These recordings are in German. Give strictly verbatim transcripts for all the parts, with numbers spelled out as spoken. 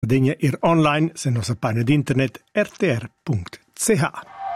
Degna ir online se nostra pagina di internet r t r punto c h.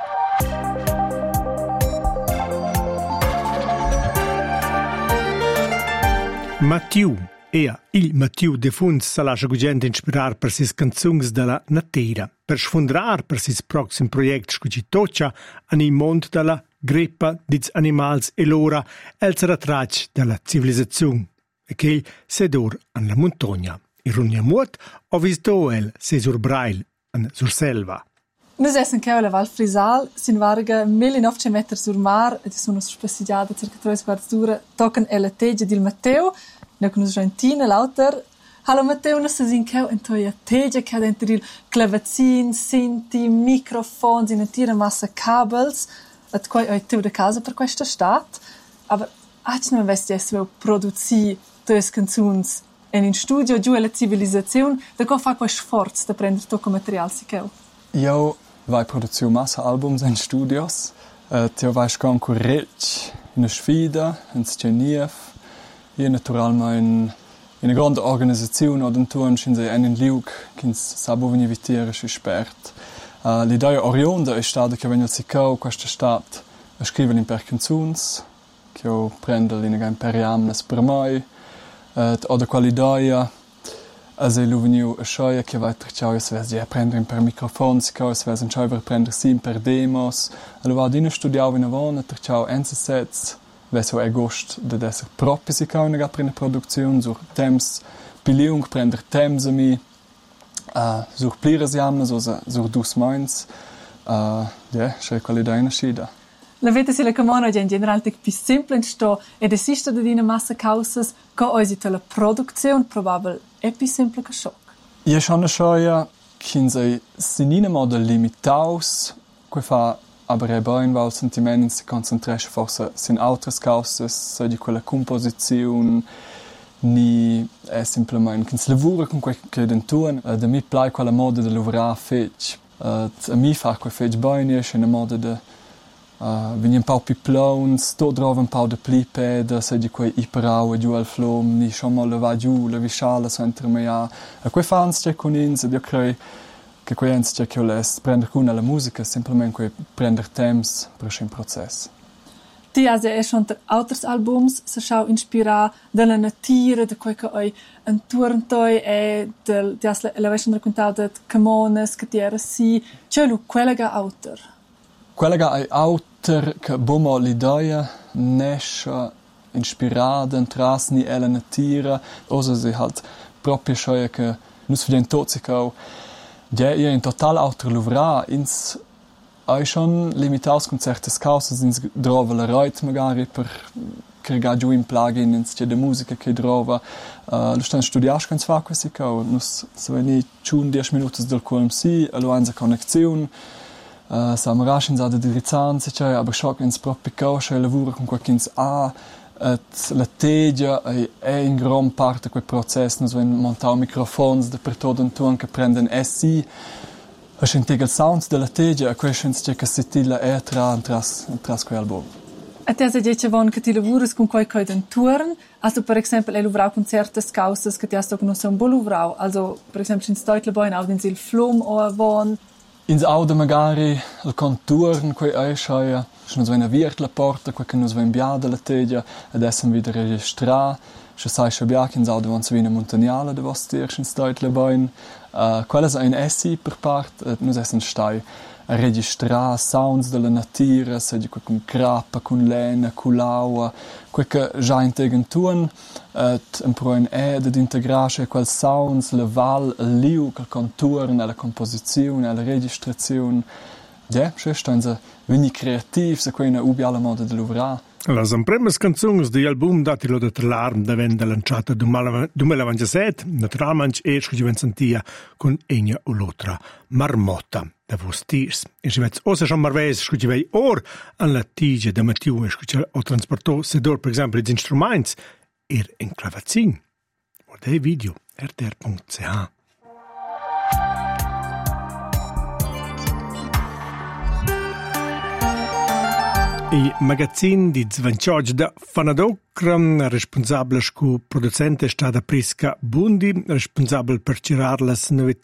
Mathieu e il Mathieu de Funs sa lascia gente inspirar per sis canzungs della natera, per sfondrar per sis proxim project scuci toccia an il mond della greppa dits animals e l'ora el ratrac della civilizzazione e che sedor an la montagna. Ironia mut o visto el Cesur Brail an sur selva. Nus essen che la Val Frisal sin varga millenovecento meter sur mar e sono spassigiata circa tre quarti d'ora tocan el teggia dil Matteo ne con Argentina lauter hallo Matteo nus sin che en toia teggia che dentro il clavazin sinti microfons in tira massa cables at coi ai tu de casa per questa stat aber ach non vesti es vel produzi tes canzuns en in studio giù alla civilizzazione da co fa quel sforzo da prendere tocco material si che io vai produzione massa albums in studios uh, io vai concorrere in una sfida in Genève io naturalmente in in una grande organizzazione o un turno in einen Liug che sabo venire vittere si spert uh, l'idea orionda è stata che venisse si che questa stat a scrivere in per canzons che io prendo in un periamnes per mai Uh, oder qualidade also lu veniu a shoya che vai tracciao es vers ja prendere per microfons che es vers enchaiver prendere sim per demos allo va dine studiavo in avona tracciao ensets verso agost de desser propri si kauna ga prende produzione sur temps biliung prender temps mi uh, sur plires jamna so sur dus mainz uh, ja sche qualidade na shida. La vete si la camona in generale tic più semplice sto ed esiste da dina massa causas co oisita la produzione probabile è più semplice che shock. Io schon schon che sei sinine modo limitaus que fa aber e bain val sentimenti si concentresce forse sin altres causas so di quella composizione ni è semplicemente che si lavora con quel che dentuan uh, da mi plai quella moda de lavorare fetch uh, a mi fa quel fetch bain è una moda de Uh, vegn un pau più plauns, tot drova un pau de pliped, se di quei iperau e giù al flom, ni schon mal va giù, la visciala sentra me a. E quei fans c'è con ins, ed io crei che quei ens c'è che io les prender cuna la musica, semplicemente quei prender temps per un processo. Ti has ja schon der alters albums se schau inspira della natura de quei che oi intorno e del di as la elevation raccontato de camones che ti era si, c'è lu quella ga autor. Quella che è autor che bomo l'idea nesce inspirata tras ni ella natura osa si halt proprio schoia che nus vien tozicau ja ihr in total autor luvra ins ai schon limitaus con certes causas ins drova la right magari per carregar giù in plugin ins c'è de musica che drova uh, lo stan studias ganz fa quasi cau nus so veni chun dieci minutos del colm si allo anza connexion Uh, Sam rashin za de dirizanze, cioè aber schock ins proprio causce lavora con qualchins a et la tegia è, è in gran parte quel processo nos ven montau microfons de per todo un tuon che prenden essi a scintega il sound della tegia a questions che che sitilla è tra tras tras quel album. E te se dice von che ti lavori con quei coi den turn, also per esempio e lavorau con certes causas che ti hast con un buon lavorau, also per esempio in stoitle boy auf den sil flum o von ins auto magari il contorno quei eischaia schon so eine virtla porta quei che nos ven biada la tegia ed essen wieder registra se sai schabiak ins auto von svina montaniala de vostri in stoitle boin uh, quella è un essi per part uh, nos essen stai a registrare sounds della natura se di quei con crappa con lena con l'aua quei che già integentuan et un proin ed ad integrare quel sounds le val il liu quel contorno la composizione la registrazione ja se stanza vini creativ se quei una ubiala moda de lavorare. Les empremes canzons di album datilo de l'alarm da venda lanciata duemilaventisette, naturalmente e scudiven sentia con Enya o l'altra Marmotta da Vostirs. E si vets osa schon marves scudivei or an la tige da Mathieu e scudiva o transportò sedor per esempio gli instruments er in clavazin. O dei video r t r punto c h. Il magazzin di Zvanciog da Fanadocra, responsabile scu producente è stata Prisca Bundi, responsabile per girare le novità